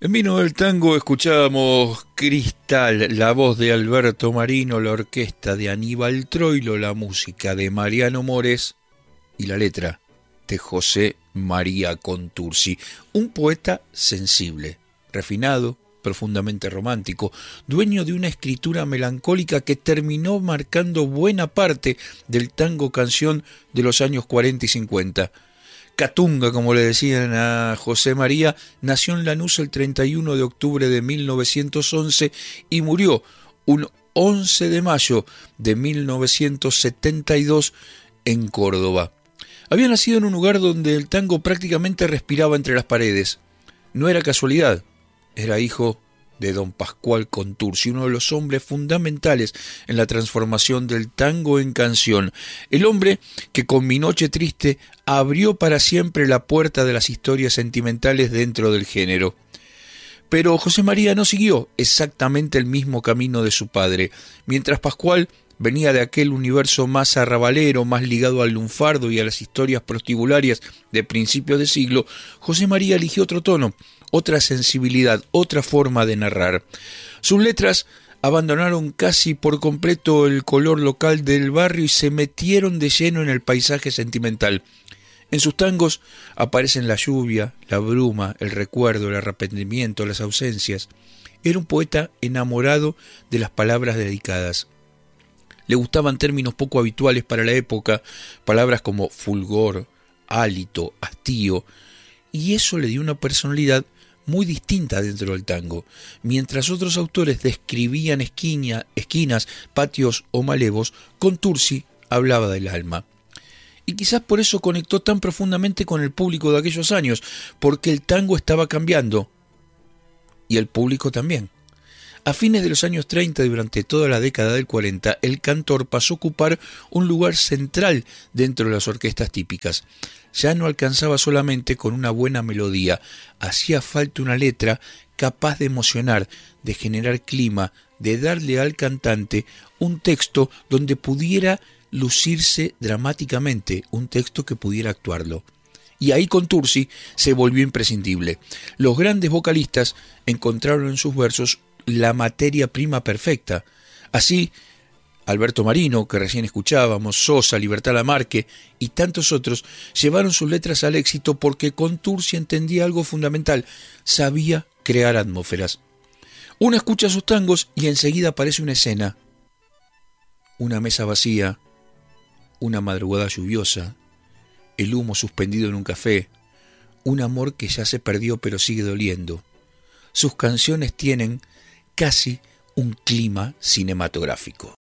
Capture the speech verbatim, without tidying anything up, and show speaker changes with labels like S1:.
S1: En Vino del Tango escuchábamos Cristal, la voz de Alberto Marino, la orquesta de Aníbal Troilo, la música de Mariano Mores y la letra de José María Contursi, un poeta sensible, refinado, profundamente romántico, dueño de una escritura melancólica que terminó marcando buena parte del tango canción de los años cuarenta y cincuenta. Catunga, como le decían a José María, nació en Lanús el treinta y uno de octubre de mil novecientos once y murió un once de mayo de mil novecientos setenta y dos en Córdoba. Había nacido en un lugar donde el tango prácticamente respiraba entre las paredes. No era casualidad, era hijo de don Pascual Contursi, uno de los hombres fundamentales en la transformación del tango en canción. El hombre que con Mi Noche Triste abrió para siempre la puerta de las historias sentimentales dentro del género. Pero José María no siguió exactamente el mismo camino de su padre. Mientras Pascual venía de aquel universo más arrabalero, más ligado al lunfardo y a las historias prostibularias de principios de siglo, José María eligió otro tono, otra sensibilidad, otra forma de narrar. Sus letras abandonaron casi por completo el color local del barrio y se metieron de lleno en el paisaje sentimental. En sus tangos aparecen la lluvia, la bruma, el recuerdo, el arrepentimiento, las ausencias. Era un poeta enamorado de las palabras dedicadas. Le gustaban términos poco habituales para la época, palabras como fulgor, hálito, hastío, y eso le dio una personalidad muy distinta dentro del tango. Mientras otros autores describían esquina, esquinas, patios o malevos, Contursi hablaba del alma. Y quizás por eso conectó tan profundamente con el público de aquellos años, porque el tango estaba cambiando, y el público también. A fines de los años treinta y durante toda la década del cuarenta, el cantor pasó a ocupar un lugar central dentro de las orquestas típicas. Ya no alcanzaba solamente con una buena melodía, hacía falta una letra capaz de emocionar, de generar clima, de darle al cantante un texto donde pudiera lucirse dramáticamente, un texto que pudiera actuarlo. Y ahí Contursi se volvió imprescindible. Los grandes vocalistas encontraron en sus versos la materia prima perfecta. Así, Alberto Marino, que recién escuchábamos, Sosa, Libertad Lamarque y tantos otros llevaron sus letras al éxito porque Contursi entendía algo fundamental, sabía crear atmósferas. Uno escucha sus tangos y enseguida aparece una escena, una mesa vacía, una madrugada lluviosa, el humo suspendido en un café, un amor que ya se perdió pero sigue doliendo. Sus canciones tienen casi un clima cinematográfico.